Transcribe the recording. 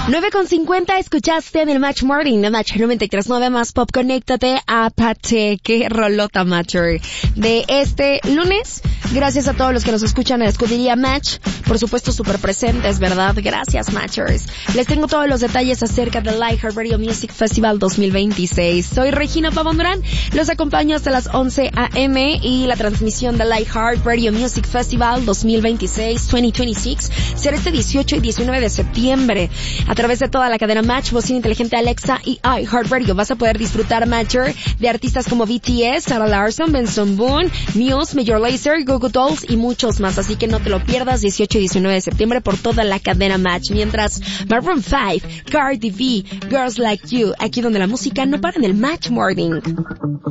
9:50 escuchaste en el Match Morning de Match 93.9 más Pop. Conéctate a Pate, qué rolota Matcher de este lunes. Gracias a todos los que nos escuchan en la escudería Match, por supuesto súper presentes, ¿verdad? Gracias Matchers. Les tengo todos los detalles acerca del iHeartRadio Music Festival 2026. Soy Regina Pavón Durán, los acompaño hasta las 11 a.m. y la transmisión del iHeartRadio Music Festival 2026 será este 18 y 19 de septiembre. A través de toda la cadena Match, bocina inteligente Alexa y iHeartRadio vas a poder disfrutar Matcher de artistas como BTS, Sarah Larson, Benson Boone, Muse, Major Lazer, Goo Goo Dolls y muchos más. Así que no te lo pierdas 18 y 19 de septiembre por toda la cadena Match. Mientras Maroon 5, Cardi B, Girls Like You, aquí donde la música no para en el Match Morning.